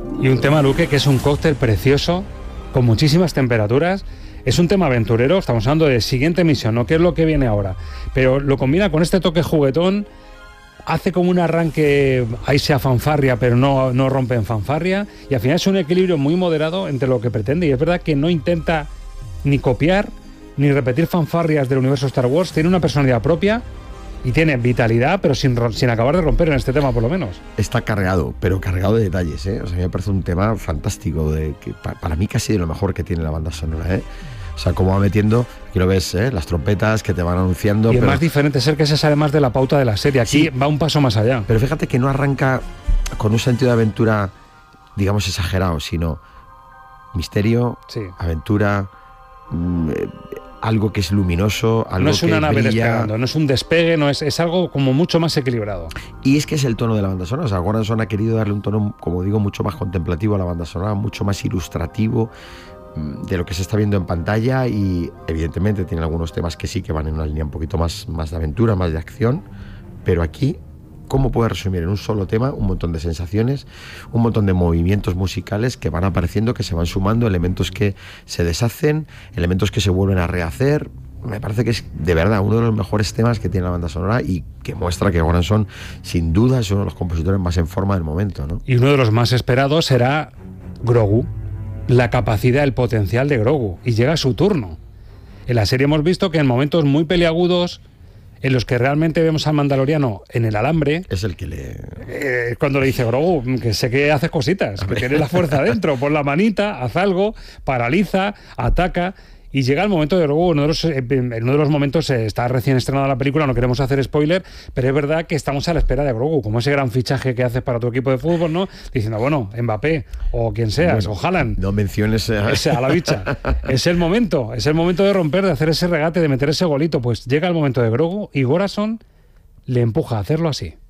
Y un tema, Luque, que es un cóctel precioso, con muchísimas temperaturas. Es un tema aventurero, estamos hablando de siguiente misión, ¿no? ¿Qué es lo que viene ahora? Pero lo combina con este toque juguetón, hace como un arranque, ahí sea fanfarria, pero no rompe en fanfarria, y al final es un equilibrio muy moderado entre lo que pretende, y es verdad que no intenta ni copiar, ni repetir fanfarrias del universo Star Wars, tiene una personalidad propia, y tiene vitalidad, pero sin acabar de romper en este tema, por lo menos. Está cargado, pero cargado de detalles, ¿eh? O sea, a mí me parece un tema fantástico, que para mí casi de lo mejor que tiene la banda sonora, ¿eh? O sea, como va metiendo, aquí lo ves, las trompetas que te van anunciando. Y es más diferente es que se sale más de la pauta de la serie. Aquí sí, va un paso más allá. Pero fíjate que no arranca con un sentido de aventura, digamos, exagerado, sino misterio, sí, aventura, algo que es luminoso, algo no es una que nave brilla. Despegando, no es un despegue, no es algo como mucho más equilibrado. Y es que es el tono de la banda sonora. O sea, Goranson ha querido darle un tono, como digo, mucho más contemplativo a la banda sonora, mucho más ilustrativo de lo que se está viendo en pantalla, y evidentemente tiene algunos temas que sí que van en una línea un poquito más de aventura, más de acción, pero aquí, ¿cómo puedes resumir en un solo tema un montón de sensaciones, un montón de movimientos musicales que van apareciendo, que se van sumando, elementos que se deshacen, elementos que se vuelven a rehacer? Me parece que es de verdad uno de los mejores temas que tiene la banda sonora, y que muestra que Goranson sin duda es uno de los compositores más en forma del momento, ¿no? Y uno de los más esperados será Grogu, la capacidad, el potencial de Grogu, y llega su turno. En la serie hemos visto que en momentos muy peliagudos, en los que realmente vemos al mandaloriano en el alambre, es el que le... cuando le dice Grogu, que sé que haces cositas, que tienes la fuerza dentro, pon la manita, haz algo, paraliza, ataca. Y llega el momento de Grogu, en uno de los momentos, está recién estrenada la película, no queremos hacer spoiler, pero es verdad que estamos a la espera de Grogu, como ese gran fichaje que haces para tu equipo de fútbol, ¿no? Diciendo, bueno, Mbappé, o quien seas, bueno, o Haaland. No menciones a la bicha. Es el momento de romper, de hacer ese regate, de meter ese golito. Pues llega el momento de Grogu, y Goranson le empuja a hacerlo así.